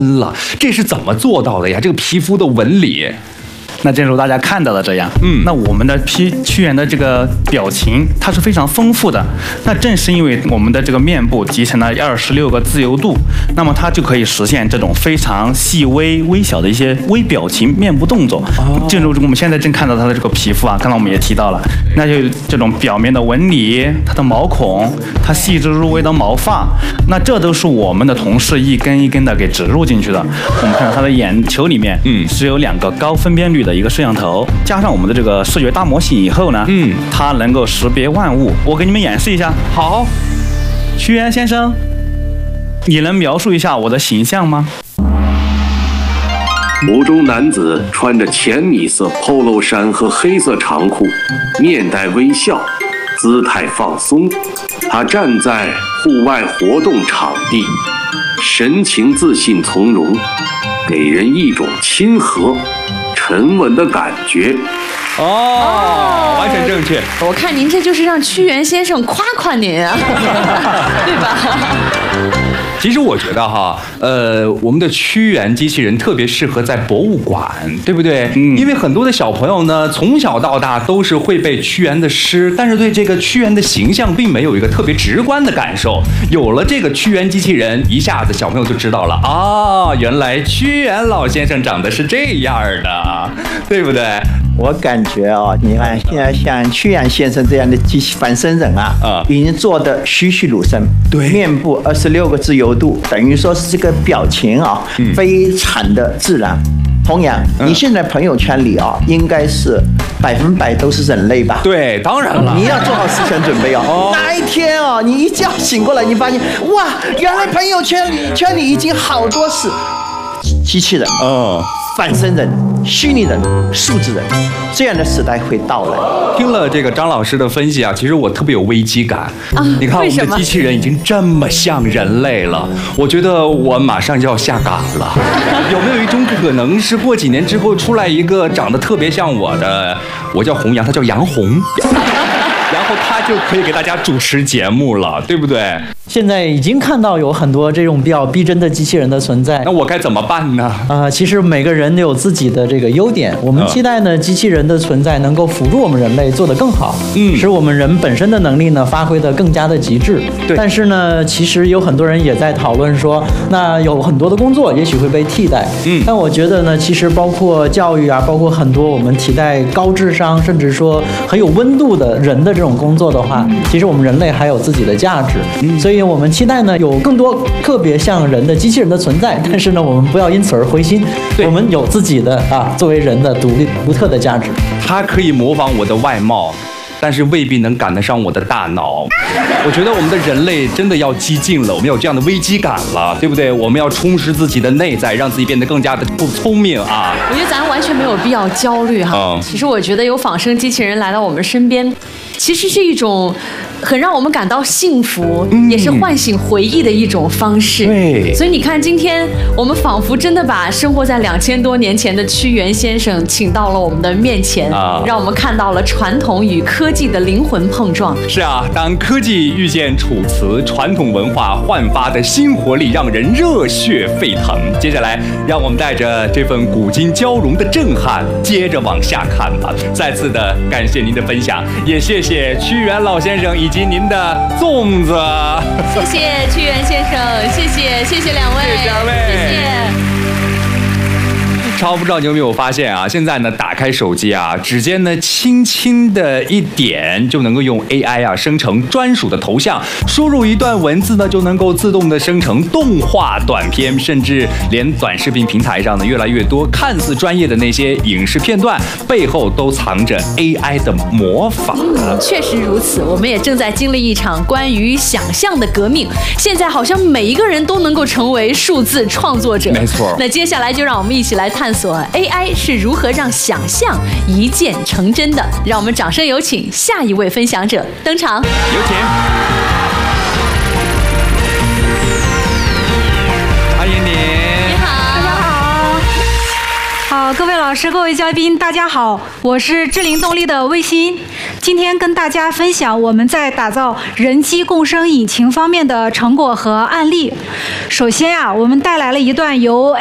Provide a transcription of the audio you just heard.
了，这是怎么做到的呀？这个皮肤的纹理。 那正如大家看到的这样，那我们的屈原的这个表情，它是非常丰富的。那正是因为我们的这个面部集成了26个自由度，那么它就可以实现这种非常细微、微小的一些微表情、面部动作。正如我们现在正看到它的这个皮肤啊，刚才我们也提到了，那就这种表面的纹理、它的毛孔、它细致入微的毛发，那这都是我们的同事一根一根的给植入进去的。我们看到它的眼球里面，是有2个高分辨率的一个摄像头，加上我们的这个视觉大模型以后呢，它能够识别万物。我给你们演示一下。 好， 屈原先生，你能描述一下我的形象吗？ 图中男子穿着浅米色 polo 衫和黑色长裤，面带微笑，姿态放松。他站在户外活动场地，神情自信从容，给人一种亲和沉稳的感觉。 完全正确。 我看您这就是让屈原先生夸夸您啊，对吧？ 其实我觉得哈，我们的屈原机器人特别适合在博物馆，对不对？因为很多的小朋友呢，从小到大都是会背屈原的诗，但是对这个屈原的形象并没有一个特别直观的感受。有了这个屈原机器人，一下子小朋友就知道了啊，原来屈原老先生长得是这样的，对不对？ 我感觉啊，你看现在像屈原先生这样的机器仿生人啊，已经做得栩栩如生。对，面部26个自由度，等于说是这个表情啊，非常的自然。同样，你现在朋友圈里啊，应该是100%都是人类吧？ 对，当然了， 你要做好思想准备哦。哪一天啊，你一觉醒过来，你发现哇，原来朋友圈里已经好多是机器人。仿生人、虚拟人、数字人，这样的时代会到来。 听了这个张老师的分析啊，其实我特别有危机感。你看我们的机器人已经这么像人类了，我觉得我马上就要下岗了。有没有一种可能是过几年之后出来一个长得特别像我的，我叫弘扬，他叫杨红。然后他就可以给大家主持节目了，对不对？ 现在已经看到有很多这种比较逼真的机器人的存在， 那我该怎么办呢？ 其实每个人都有自己的这个优点，我们期待呢机器人的存在能够辅助我们人类做得更好，使我们人本身的能力呢发挥得更加的极致。对。但是呢，其实有很多人也在讨论说，那有很多的工作也许会被替代。但我觉得呢，其实包括教育啊，包括很多我们期待高智商，甚至说很有温度的人的这种工作的话，其实我们人类还有自己的价值。所以我们期待呢有更多特别像人的机器人的存在，但是呢我们不要因此而灰心，我们有自己的作为人的独立独特的价值。 它可以模仿我的外貌，但是未必能赶得上我的大脑。我觉得我们的人类真的要激进了，我们有这样的危机感了，对不对？我们要充实自己的内在，让自己变得更加的聪明啊！ 我觉得咱完全没有必要焦虑哈。其实我觉得有仿生机器人来到我们身边，其实是一种很让我们感到幸福，也是唤醒回忆的一种方式。 对， 所以你看，今天我们仿佛真的把生活在2000多年前的屈原先生请到了我们的面前，让我们看到了传统与科技的灵魂碰撞。 是啊，当科技遇见楚辞，传统文化焕发的新活力，让人热血沸腾。接下来，让我们带着这份古今交融的震撼，接着往下看吧。再次的感谢您的分享，也谢谢屈原老先生以及您的粽子。 谢谢屈原先生，谢谢两位， 谢谢二位， 谢谢。 超不知道你有没有发现啊？现在呢，打开手机啊，指尖呢轻轻的一点，就能够用 AI 啊生成专属的头像，输入一段文字呢，就能够自动的生成动画短片，甚至连短视频平台上呢，越来越多看似专业的那些影视片段，背后都藏着 AI 的魔法。 确实如此，我们也正在经历一场关于想象的革命。现在好像每一个人都能够成为数字创作者。 没错。那接下来就让我们一起来探索 AI 是如何让想象一键成真的。让我们掌声有请下一位分享者登场。 有请。欢迎你。 你好。 大家好。好，各位老师，各位嘉宾，大家好，我是智灵动力的魏鑫。 今天跟大家分享我们在打造人机共生引擎方面的成果和案例。首先啊，我们带来了一段由